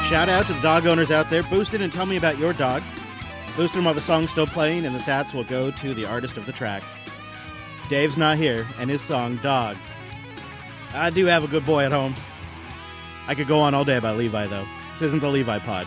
Shout out to the dog owners out there. Boost it and tell me about your dog. Boost them while the song's still playing, and the sats will go to the artist of the track. Dave's not here, and his song, Dogs. I do have a good boy at home. I could go on all day about Levi, though. This isn't the Levi pod.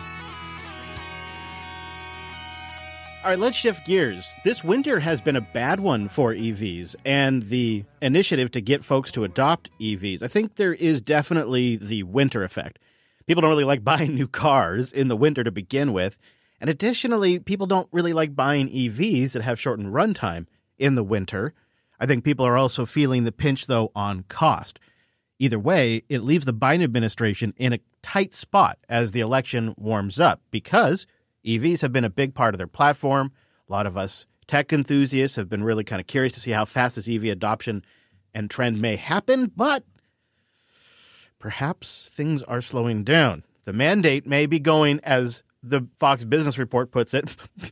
All right, let's shift gears. This winter has been a bad one for EVs and the initiative to get folks to adopt EVs. I think there is definitely the winter effect. People don't really like buying new cars in the winter to begin with. And additionally, people don't really like buying EVs that have shortened runtime in the winter. I think people are also feeling the pinch, though, on cost. Either way, it leaves the Biden administration in a tight spot as the election warms up because EVs have been a big part of their platform. A lot of us tech enthusiasts have been really kind of curious to see how fast this EV adoption and trend may happen, but perhaps things are slowing down. The mandate may be going, as the Fox Business Report puts it,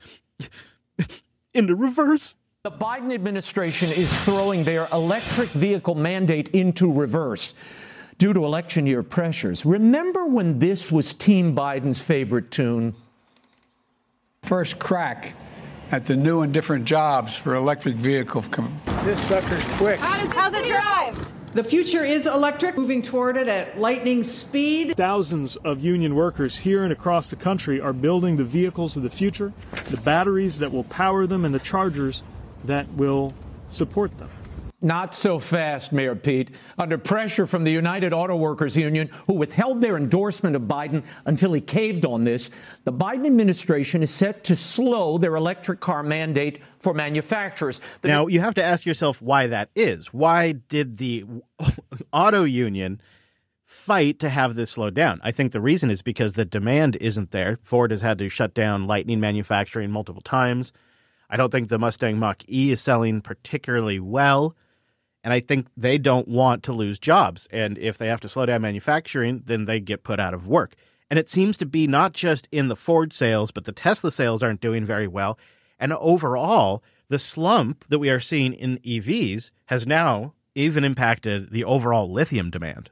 into reverse. The Biden administration is throwing their electric vehicle mandate into reverse due to election year pressures. Remember when this was Team Biden's favorite tune? First crack at the new and different jobs for electric vehicle. This sucker's quick. How's it drive? The future is electric, moving toward it at lightning speed. Thousands of union workers here and across the country are building the vehicles of the future, the batteries that will power them, and the chargers that will support them. Not so fast, Mayor Pete. Under pressure from the United Auto Workers Union, who withheld their endorsement of Biden until he caved on this, the Biden administration is set to slow their electric car mandate for manufacturers. Now, you have to ask yourself why that is. Why did the auto union fight to have this slow down? I think the reason is because the demand isn't there. Ford has had to shut down Lightning manufacturing multiple times. I don't think the Mustang Mach-E is selling particularly well. And I think they don't want to lose jobs. And if they have to slow down manufacturing, then they get put out of work. And it seems to be not just in the Ford sales, but the Tesla sales aren't doing very well. And overall, the slump that we are seeing in EVs has now even impacted the overall lithium demand.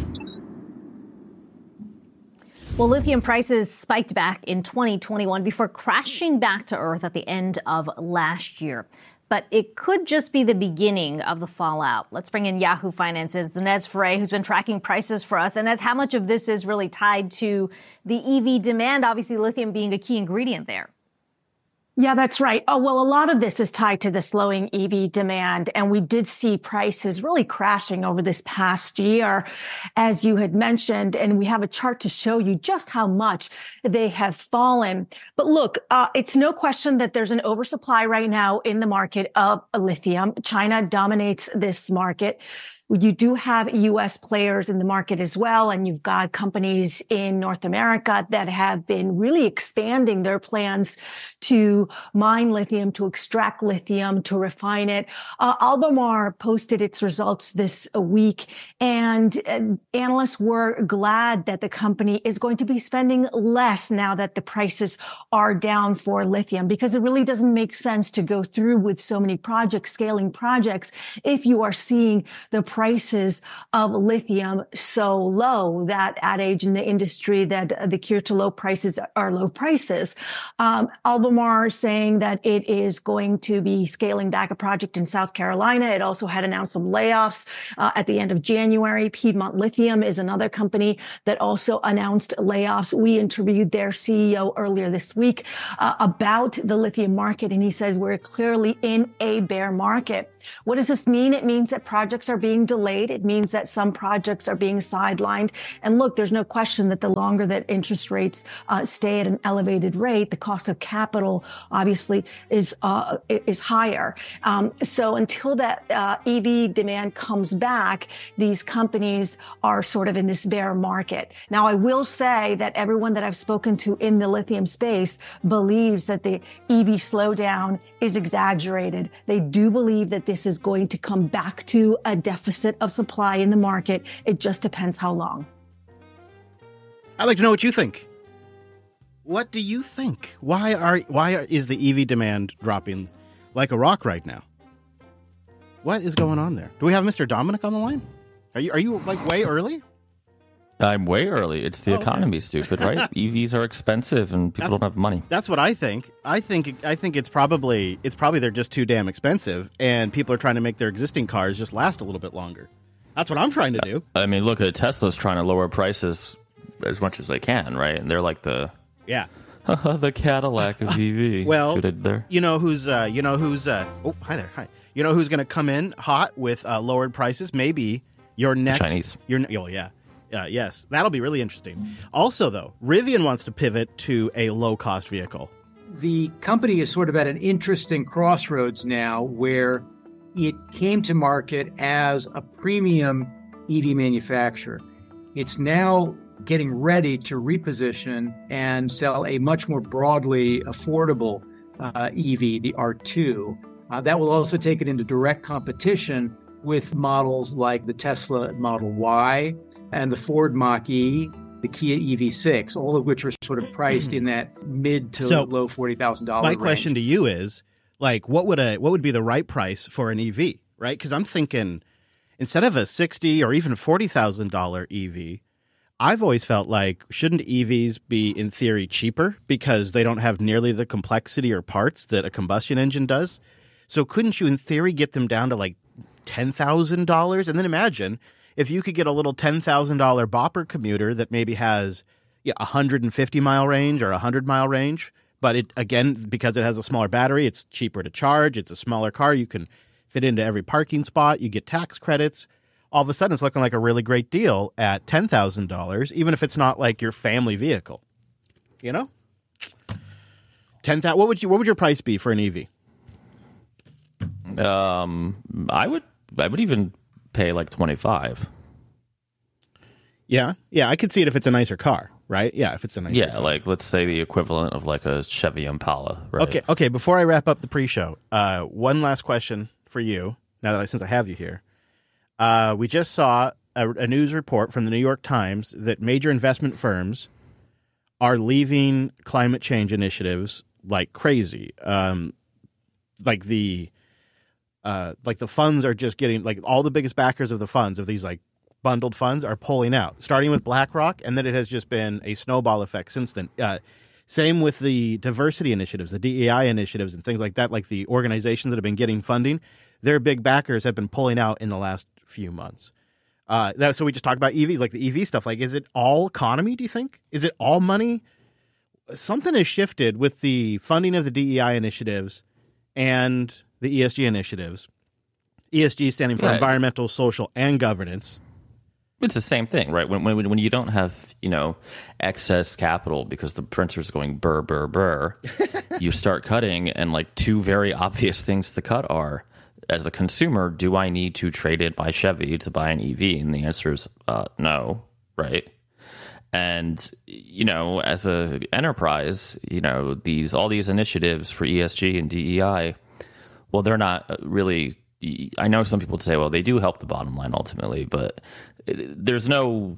Well, lithium prices spiked back in 2021 before crashing back to earth at the end of last year. But it could just be the beginning of the fallout. Let's bring in Yahoo Finance's Inez Ferre, who's been tracking prices for us. Inez, how much of this is really tied to the EV demand? Obviously, lithium being a key ingredient there. Yeah, that's right. Oh, well, a lot of this is tied to the slowing EV demand. And we did see prices really crashing over this past year, as you had mentioned. And we have a chart to show you just how much they have fallen. But look, it's no question that there's an oversupply right now in the market of lithium. China dominates this market. You do have U.S. players in the market as well, and you've got companies in North America that have been really expanding their plans to mine lithium, to extract lithium, to refine it. Albemarle posted its results this week, and analysts were glad that the company is going to be spending less now that the prices are down for lithium, because it really doesn't make sense to go through with so many projects, scaling projects, if you are seeing the prices of lithium so low. That adage in the industry that the cure to low prices are low prices. Albemarle saying that it is going to be scaling back a project in South Carolina. It also had announced some layoffs at the end of January. Piedmont Lithium is another company that also announced layoffs. We interviewed their CEO earlier this week about the lithium market, and he says we're clearly in a bear market. What does this mean? It means that projects are being delayed. It means that some projects are being sidelined. And look, there's no question that the longer that interest rates stay at an elevated rate, the cost of capital obviously is higher. So until that EV demand comes back, these companies are sort of in this bear market. Now, I will say that everyone that I've spoken to in the lithium space believes that the EV slowdown is exaggerated. They do believe that this is going to come back to a deficit of supply in the market. It just depends how long. I'd like to know what you think. What do you think? Why is the EV demand dropping like a rock right now? What is going on there? Do we have Mr. Dominic on the line? Are you like way early? I'm way early. It's the economy, stupid, right? EVs are expensive and people don't have money. That's what I think. I think it's probably they're just too damn expensive, and people are trying to make their existing cars just last a little bit longer. That's what I'm trying to do. I mean, look at Tesla's trying to lower prices as much as they can, right? And they're like the Cadillac of EV. Well, there. You know who's oh, hi there. Hi. You know who's going to come in hot with lowered prices? Maybe your next Chinese. Yes, that'll be really interesting. Also, though, Rivian wants to pivot to a low-cost vehicle. The company is sort of at an interesting crossroads now where it came to market as a premium EV manufacturer. It's now getting ready to reposition and sell a much more broadly affordable EV, the R2. That will also take it into direct competition with models like the Tesla Model Y and the Ford Mach-E, the Kia EV6, all of which are sort of priced in that mid to low $40,000 My range. question to you is, like, what would be the right price for an EV, right? Because I'm thinking instead of a $60,000 or even $40,000 EV, I've always felt like, shouldn't EVs be in theory cheaper because they don't have nearly the complexity or parts that a combustion engine does? So couldn't you in theory get them down to like $10,000? And then imagine if you could get a little $10,000 bopper commuter that maybe has 150-mile range or 100-mile range, but it, again, because it has a smaller battery, it's cheaper to charge. It's a smaller car. You can fit into every parking spot. You get tax credits. All of a sudden, it's looking like a really great deal at $10,000, even if it's not like your family vehicle. You know, what would your price be for an EV? I would even pay like 25. Yeah, I could see it if it's a nicer car, right? Yeah, if it's a nicer car. Like let's say the equivalent of like a Chevy Impala, right? Okay. Before I wrap up the pre-show, one last question for you. Since I have you here, we just saw a news report from the New York Times that major investment firms are leaving climate change initiatives like crazy. Like the funds are just getting, like, all the biggest backers of the funds, of these like bundled funds, are pulling out, starting with BlackRock, and then it has just been a snowball effect since then. Same with the diversity initiatives, the DEI initiatives and things like that, like the organizations that have been getting funding, their big backers have been pulling out in the last few months. So we just talked about EVs, like the EV stuff. Like, is it all economy, do you think? Is it all money? Something has shifted with the funding of the DEI initiatives and the ESG initiatives. ESG standing for environmental, social, and governance. It's the same thing, right? When you don't have, excess capital because the printer's going burr, burr, burr, you start cutting, and like two very obvious things to cut are, as a consumer, do I need to trade in my Chevy to buy an EV? And the answer is no, right? And, as a enterprise, all these initiatives for ESG and DEI, well, they're not really, I know some people would say, well, they do help the bottom line ultimately, but there's no,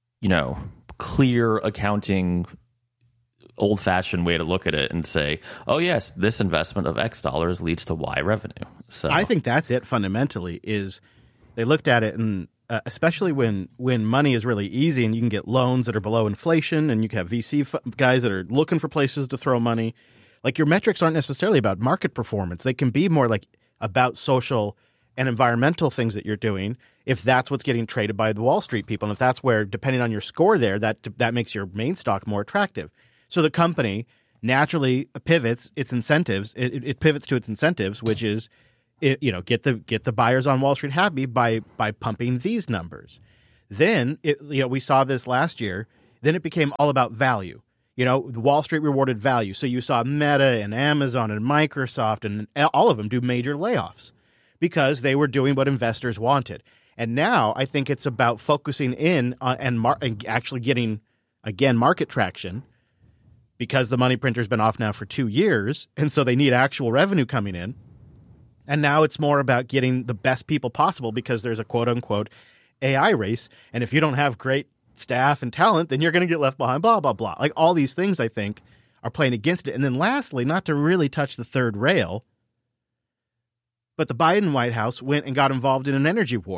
clear accounting, old-fashioned way to look at it and say, oh, yes, this investment of X dollars leads to Y revenue. So I think that's it fundamentally, is they looked at it, and especially when money is really easy and you can get loans that are below inflation and you can have VC guys that are looking for places to throw money. Like, your metrics aren't necessarily about market performance. They can be more like about social and environmental things that you're doing, if that's what's getting traded by the Wall Street people. And if that's where, depending on your score there, that makes your main stock more attractive. So the company naturally pivots its incentives. It pivots to its incentives, which is, get the buyers on Wall Street happy by pumping these numbers. Then, we saw this last year. Then it became all about value. Wall Street rewarded value. So you saw Meta and Amazon and Microsoft and all of them do major layoffs because they were doing what investors wanted. And now I think it's about focusing in on and actually getting, again, market traction, because the money printer's been off now for 2 years. And so they need actual revenue coming in. And now it's more about getting the best people possible because there's a quote unquote AI race. And if you don't have great staff and talent, then you're going to get left behind, blah, blah, blah. Like, all these things, I think, are playing against it. And then lastly, not to really touch the third rail, but the Biden White House went and got involved in an energy war.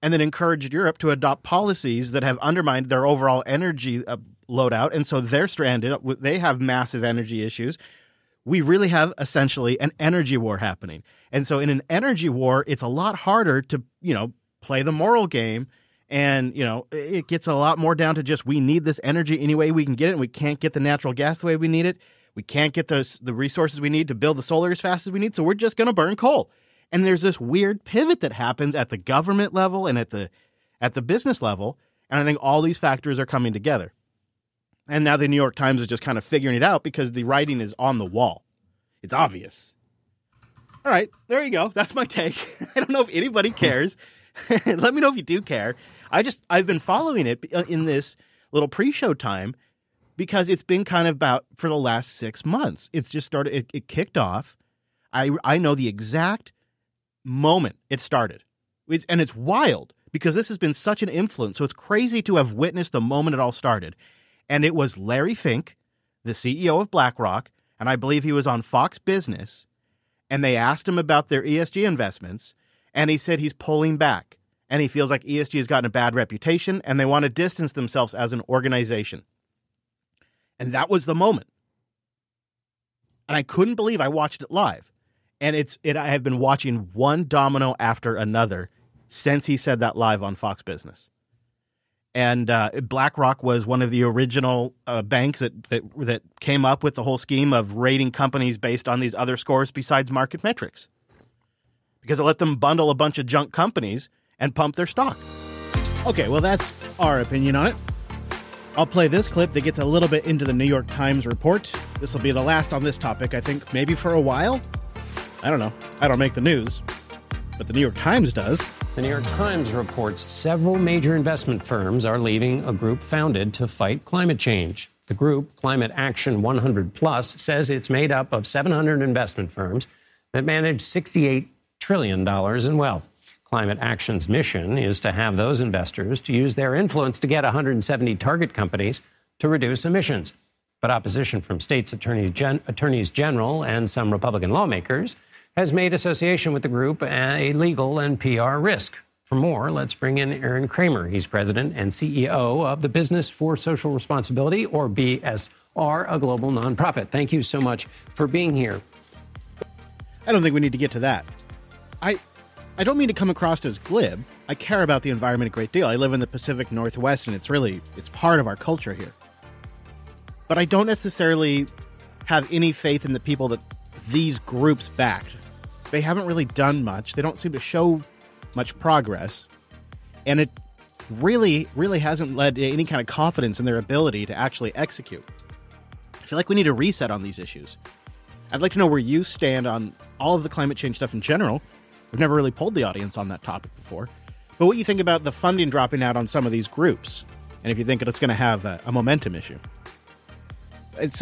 and then encouraged Europe to adopt policies that have undermined their overall energy loadout. And so they're stranded. They have massive energy issues. We really have essentially an energy war happening. And so in an energy war, it's a lot harder to, play the moral game. And, it gets a lot more down to just we need this energy any way we can get it. And we can't get the natural gas the way we need it. We can't get the resources we need to build the solar as fast as we need. So we're just going to burn coal. And there's this weird pivot that happens at the government level and at the business level. And I think all these factors are coming together. And now the New York Times is just kind of figuring it out because the writing is on the wall. It's obvious. All right, there you go. That's my take. I don't know if anybody cares. Let me know if you do care. I've been following it in this little pre-show time because it's been kind of about for the last 6 months. It's just started. It kicked off. I know the exact moment it started. And it's wild because this has been such an influence. So it's crazy to have witnessed the moment it all started. And it was Larry Fink, the CEO of BlackRock, and I believe he was on Fox Business, and they asked him about their ESG investments, and he said he's pulling back, and he feels like ESG has gotten a bad reputation, and they want to distance themselves as an organization. And that was the moment. And I couldn't believe I watched it live. And I have been watching one domino after another since he said that live on Fox Business. And BlackRock was one of the original banks that came up with the whole scheme of rating companies based on these other scores besides market metrics. Because it let them bundle a bunch of junk companies and pump their stock. Okay, well, that's our opinion on it. I'll play this clip that gets a little bit into the New York Times report. This will be the last on this topic, I think, maybe for a while. I don't know. I don't make the news, but the New York Times does. The New York Times reports several major investment firms are leaving a group founded to fight climate change. The group, Climate Action 100 Plus, says it's made up of 700 investment firms that manage $68 trillion in wealth. Climate Action's mission is to have those investors to use their influence to get 170 target companies to reduce emissions. But opposition from states' attorneys general and some Republican lawmakers has made association with the group a legal and PR risk. For more, let's bring in Aaron Kramer. He's president and CEO of the Business for Social Responsibility, or BSR, a global nonprofit. Thank you so much for being here. I don't think we need to get to that. I don't mean to come across as glib. I care about the environment a great deal. I live in the Pacific Northwest, and it's part of our culture here. But I don't necessarily have any faith in the people that these groups backed. They haven't really done much. They don't seem to show much progress. And it really, really hasn't led to any kind of confidence in their ability to actually execute. I feel like we need a reset on these issues. I'd like to know where you stand on all of the climate change stuff in general. We've never really polled the audience on that topic before. But what you think about the funding dropping out on some of these groups, and if you think it's going to have a momentum issue. It's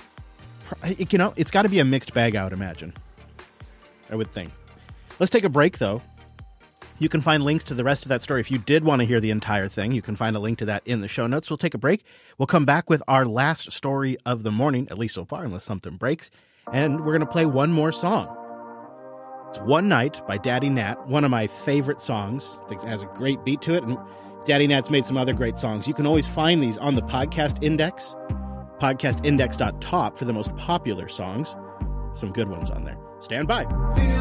it's got to be a mixed bag, I would imagine. I would think. Let's take a break, though. You can find links to the rest of that story. If you did want to hear the entire thing, you can find a link to that in the show notes. We'll take a break. We'll come back with our last story of the morning, at least so far, unless something breaks. And we're going to play one more song. It's One Night by Daddy Nat, one of my favorite songs. I think it has a great beat to it. And Daddy Nat's made some other great songs. You can always find these on the Podcast Index, podcastindex.top for the most popular songs. Some good ones on there. Stand by.